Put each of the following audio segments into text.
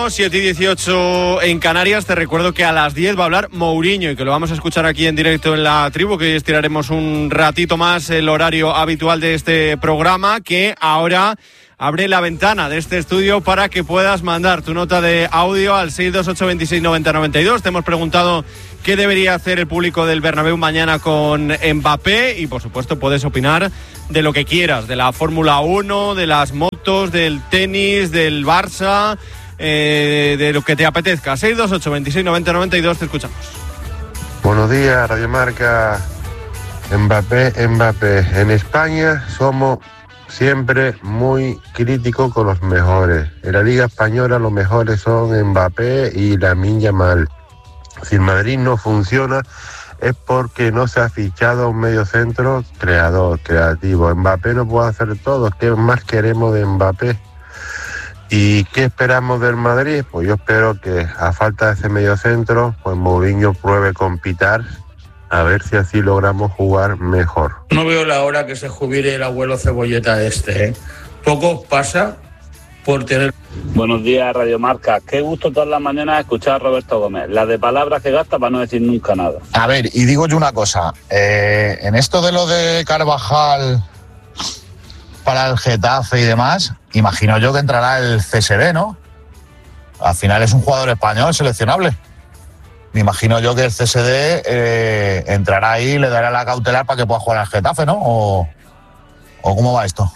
1, 7:18 en Canarias. Te recuerdo que a las 10 va a hablar Mourinho y que lo vamos a escuchar aquí en directo en La Tribu, que hoy estiraremos un ratito más el horario habitual de este programa, que ahora abre la ventana de este estudio para que puedas mandar tu nota de audio al 628 26 90 92. Te hemos preguntado qué debería hacer el público del Bernabéu mañana con Mbappé y, por supuesto, puedes opinar de lo que quieras, de la Fórmula 1, de las motos, del tenis, del Barça, de lo que te apetezca. 628 26 90 92, te escuchamos. Buenos días, Radio Marca. Mbappé. En España somos siempre muy críticos con los mejores. En la Liga Española los mejores son Mbappé y Lamine Yamal. Si el Madrid no funciona es porque no se ha fichado a un mediocentro creador, creativo. Mbappé no puede hacer todo. ¿Qué más queremos de Mbappé? ¿Y qué esperamos del Madrid? Pues yo espero que a falta de ese mediocentro, pues Mourinho pruebe con Pitar, a ver si así logramos jugar mejor. No veo la hora que se jubile el abuelo Cebolleta Poco pasa por tener... Buenos días, Radio Marca. Qué gusto todas las mañanas escuchar a Roberto Gómez. La de palabras que gasta para no decir nunca nada. A ver, y digo yo una cosa. En esto de lo de Carvajal para el Getafe y demás, imagino yo que entrará el CSD, ¿no? Al final es un jugador español seleccionable. Me imagino yo que el CSD entrará ahí y le dará la cautelar para que pueda jugar al Getafe, ¿no? ¿O cómo va esto?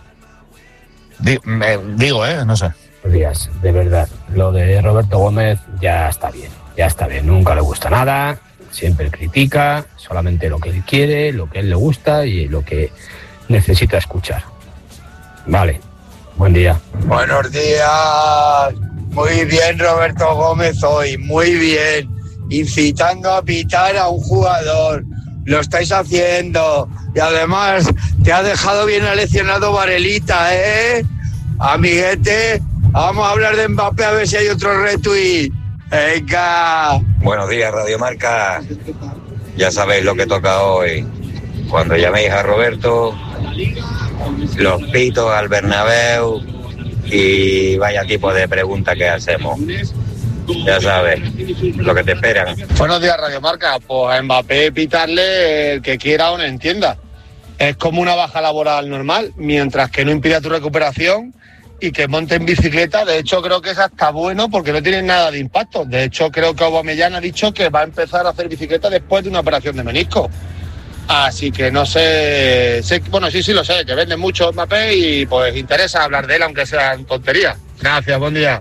Digo, no sé. Días, de verdad, lo de Roberto Gómez ya está bien, nunca le gusta nada, siempre critica, solamente lo que él quiere, lo que él le gusta y lo que necesita escuchar. Vale, buen día. Buenos días, muy bien Roberto Gómez hoy, muy bien, incitando a pitar a un jugador, lo estáis haciendo y además te ha dejado bien aleccionado Varelita, amiguete. Vamos a hablar de Mbappé a ver si hay otro retweet. Venga. Buenos días, Radio Marca. Ya sabéis lo que toca hoy. Cuando llaméis a Roberto, los pitos al Bernabéu y vaya tipo de pregunta que hacemos. Ya sabes, lo que te esperan. Buenos días, Radio Marca. Pues a Mbappé pitarle el que quiera o no entienda. Es como una baja laboral normal, mientras que no impida tu recuperación y que monte en bicicleta. De hecho, creo que es hasta bueno porque no tiene nada de impacto. De hecho, creo que Aubameyang ha dicho que va a empezar a hacer bicicleta después de una operación de menisco. Así que no sé, bueno, sí lo sé, que vende mucho Mbappé y pues interesa hablar de él, aunque sean tonterías. Gracias, buen día.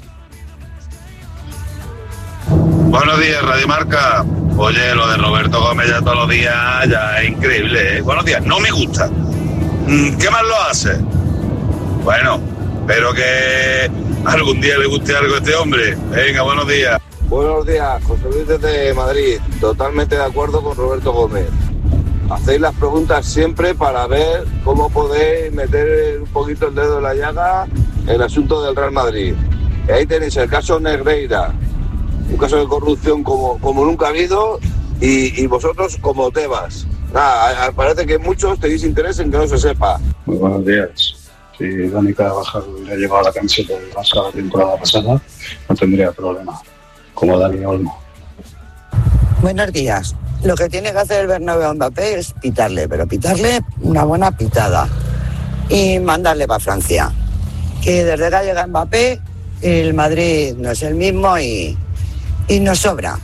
Buenos días, Radio Marca. Oye, lo de Roberto Gómez ya todos los días ya es increíble, Buenos días, no me gusta. ¿Qué más lo hace? Bueno, espero que algún día le guste algo a este hombre. Venga, buenos días. Buenos días, José Luis desde Madrid. Totalmente de acuerdo con Roberto Gómez. Hacéis las preguntas siempre para ver cómo podéis meter un poquito el dedo en la llaga en el asunto del Real Madrid. Y ahí tenéis el caso Negreira, un caso de corrupción como nunca ha habido, y vosotros como Tebas. Nada, parece que muchos tenéis interés en que no se sepa. Muy buenos días. Si Dani Carvajal hubiera llevado la camiseta del Barça la temporada pasada, no tendría problema, como Dani Olmo. Buenos días. Lo que tiene que hacer el Bernabéu a Mbappé es pitarle, pero pitarle una buena pitada y mandarle para Francia. Que desde que llega Mbappé, el Madrid no es el mismo y nos sobra.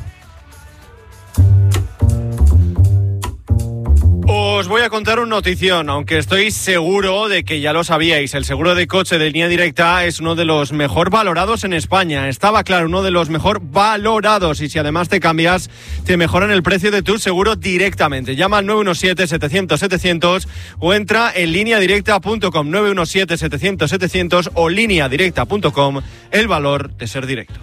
Os voy a contar una notición, aunque estoy seguro de que ya lo sabíais. El seguro de coche de Línea Directa es uno de los mejor valorados en España. Estaba claro, uno de los mejor valorados. Y si además te cambias, te mejoran el precio de tu seguro directamente. Llama al 917-700-700 o entra en lineadirecta.com. 917-700-700 o lineadirecta.com. El valor de ser directo.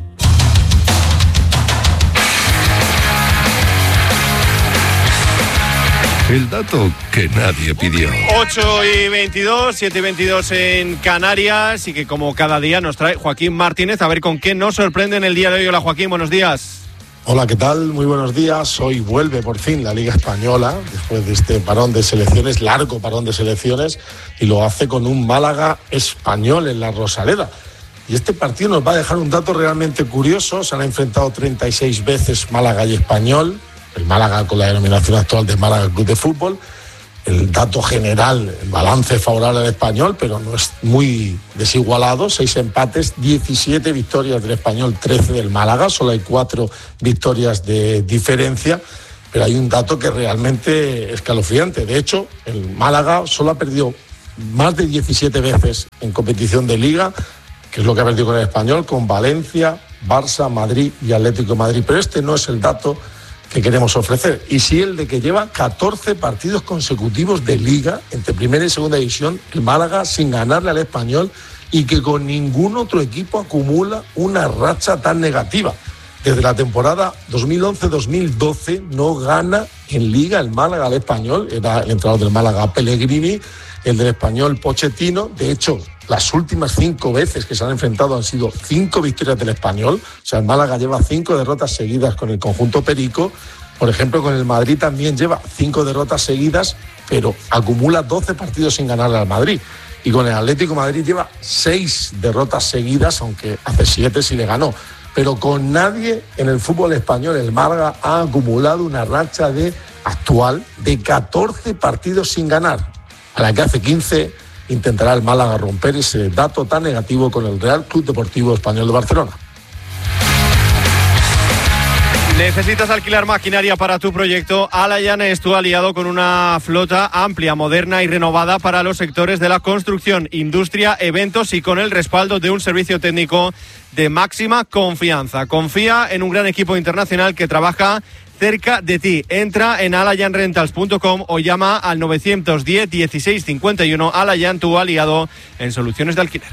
El dato que nadie pidió. 8:22, 7:22 en Canarias, y que como cada día nos trae Joaquín Martínez, a ver con qué nos sorprende en el día de hoy. Hola Joaquín, buenos días. Hola, ¿qué tal? Muy buenos días. Hoy vuelve por fin la Liga Española, después de este parón de selecciones, largo parón de selecciones, y lo hace con un Málaga español en la Rosaleda. Y este partido nos va a dejar un dato realmente curioso. Se han enfrentado 36 veces Málaga y Español, el Málaga con la denominación actual de Málaga Club de Fútbol. El dato general, el balance favorable al Español, pero no es muy desigualado. 6 empates, 17 victorias del Español, 13 del Málaga. Solo hay 4 victorias de diferencia, pero hay un dato que es realmente escalofriante. De hecho, el Málaga solo ha perdido más de 17 veces en competición de Liga, que es lo que ha perdido con el Español, con Valencia, Barça, Madrid y Atlético de Madrid. Pero este no es el dato que queremos ofrecer, y sí el de que lleva 14 partidos consecutivos de Liga entre primera y segunda división, el Málaga, sin ganarle al Español, y que con ningún otro equipo acumula una racha tan negativa. Desde la temporada 2011-2012 no gana en Liga el Málaga al Español. Era el entrenador del Málaga Pellegrini, el del Español Pochettino. De hecho, las últimas 5 veces que se han enfrentado han sido 5 victorias del Español. O sea, el Málaga lleva 5 derrotas seguidas con el conjunto perico. Por ejemplo, con el Madrid también lleva 5 derrotas seguidas, pero acumula 12 partidos sin ganarle al Madrid. Y con el Atlético de Madrid lleva 6 derrotas seguidas, aunque hace 7 sí le ganó. Pero con nadie en el fútbol español el Málaga ha acumulado una racha actual de 14 partidos sin ganar, a la que hace 15 intentará el Málaga romper ese dato tan negativo con el Real Club Deportivo Español de Barcelona. ¿Necesitas alquilar maquinaria para tu proyecto? Alayan es tu aliado con una flota amplia, moderna y renovada para los sectores de la construcción, industria, eventos y con el respaldo de un servicio técnico de máxima confianza. Confía en un gran equipo internacional que trabaja cerca de ti. Entra en alayanrentals.com o llama al 910 16 51. Alayan, tu aliado en soluciones de alquiler.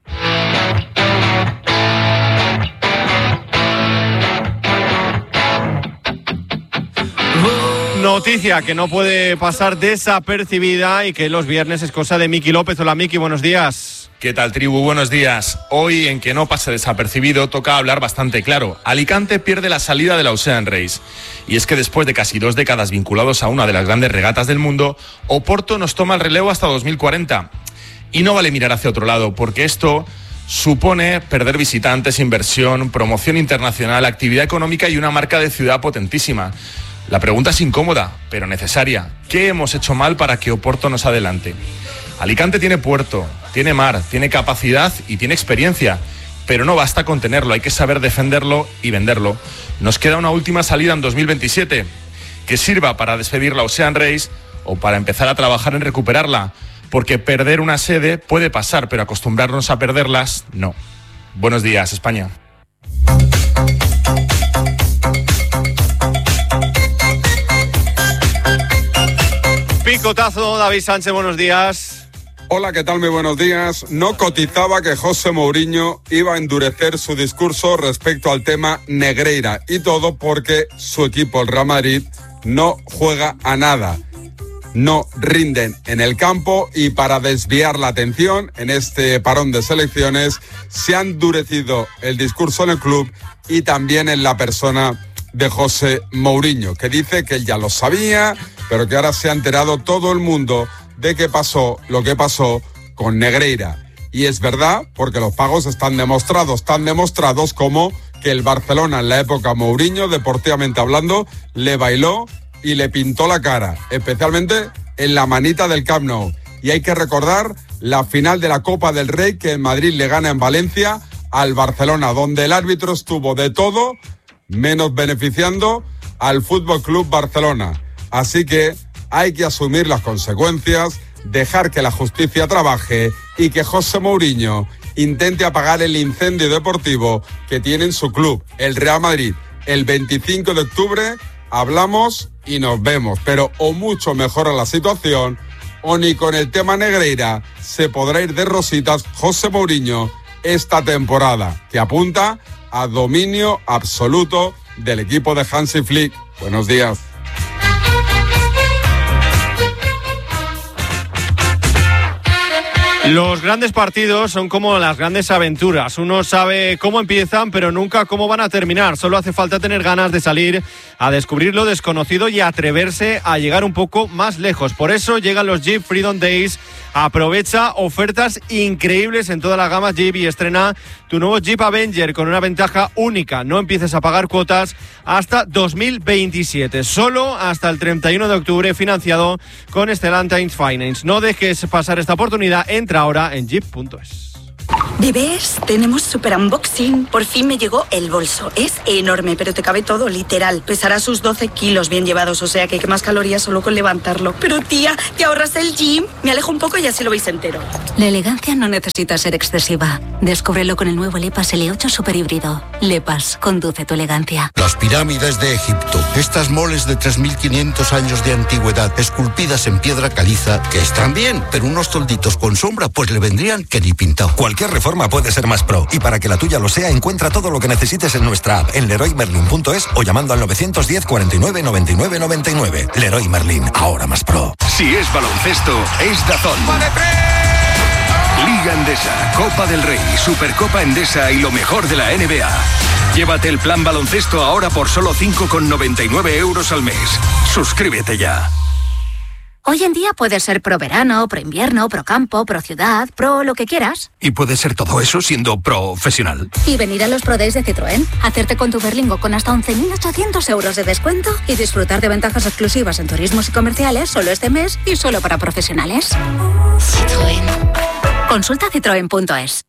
Noticia que no puede pasar desapercibida y que los viernes es cosa de Miki López. Hola Miki, buenos días. ¿Qué tal, tribu? Buenos días. Hoy, en que no pase desapercibido, toca hablar bastante claro. Alicante pierde la salida de la Ocean Race. Y es que después de casi 2 décadas vinculados a una de las grandes regatas del mundo, Oporto nos toma el relevo hasta 2040. Y no vale mirar hacia otro lado, porque esto supone perder visitantes, inversión, promoción internacional, actividad económica y una marca de ciudad potentísima. La pregunta es incómoda, pero necesaria. ¿Qué hemos hecho mal para que Oporto nos adelante? Alicante tiene puerto, tiene mar, tiene capacidad y tiene experiencia, pero no basta con tenerlo, hay que saber defenderlo y venderlo. Nos queda una última salida en 2027, que sirva para despedir la Ocean Race o para empezar a trabajar en recuperarla, porque perder una sede puede pasar, pero acostumbrarnos a perderlas, no. Buenos días, España. Picotazo, David Sánchez, buenos días. Hola, ¿qué tal? Muy buenos días. No cotizaba que José Mourinho iba a endurecer su discurso respecto al tema Negreira, y todo porque su equipo, el Real Madrid, no juega a nada. No rinden en el campo, y para desviar la atención en este parón de selecciones se ha endurecido el discurso en el club y también en la persona de José Mourinho, que dice que él ya lo sabía, pero que ahora se ha enterado todo el mundo de que pasó lo que pasó con Negreira. Y es verdad, porque los pagos están demostrados, tan demostrados como que el Barcelona en la época Mourinho, deportivamente hablando, le bailó y le pintó la cara, especialmente en la manita del Camp Nou. Y hay que recordar la final de la Copa del Rey, que el Madrid le gana en Valencia al Barcelona, donde el árbitro estuvo de todo menos beneficiando al Fútbol Club Barcelona. Así que hay que asumir las consecuencias, dejar que la justicia trabaje y que José Mourinho intente apagar el incendio deportivo que tiene en su club, el Real Madrid. El 25 de octubre hablamos y nos vemos, pero o mucho mejora la situación o ni con el tema Negreira se podrá ir de rositas José Mourinho esta temporada, que apunta a dominio absoluto del equipo de Hansi Flick. Buenos días. Los grandes partidos son como las grandes aventuras. Uno sabe cómo empiezan, pero nunca cómo van a terminar. Solo hace falta tener ganas de salir a descubrir lo desconocido y atreverse a llegar un poco más lejos. Por eso llegan los Jeep Freedom Days. Aprovecha ofertas increíbles en toda la gama Jeep y estrena tu nuevo Jeep Avenger con una ventaja única. No empieces a pagar cuotas hasta 2027. Solo hasta el 31 de octubre, financiado con Stellantis Finance. No dejes pasar esta oportunidad. Entra ahora en jeep.es. Bebés, tenemos super unboxing. Por fin me llegó el bolso. Es enorme, pero te cabe todo, literal. Pesará sus 12 kilos bien llevados, o sea que quemas calorías solo con levantarlo. Pero tía, ¿te ahorras el gym? Me alejo un poco y así lo veis entero. La elegancia no necesita ser excesiva. Descúbrelo con el nuevo Lepas L8 Super Híbrido. Lepas, conduce tu elegancia. Las pirámides de Egipto. Estas moles de 3.500 años de antigüedad, esculpidas en piedra caliza, que están bien, pero unos tolditos con sombra, pues le vendrían que ni pintado. Cualquier reforma puede ser más pro, y para que la tuya lo sea, encuentra todo lo que necesites en nuestra app, en leroymerlin.es o llamando al 910 49 99 99. Leroy Merlin, ahora más pro. Si es baloncesto, es DAZN. Liga Endesa, Copa del Rey, Supercopa Endesa y lo mejor de la NBA. Llévate el plan baloncesto ahora por solo 5,99 € al mes. Suscríbete ya. Hoy en día puedes ser pro verano, pro invierno, pro campo, pro ciudad, pro lo que quieras. Y puede ser todo eso siendo profesional. Y venir a los Pro Days de Citroën, hacerte con tu Berlingo con hasta 11.800 € de descuento y disfrutar de ventajas exclusivas en turismos y comerciales solo este mes y solo para profesionales. Citroën. Consulta citroen.es.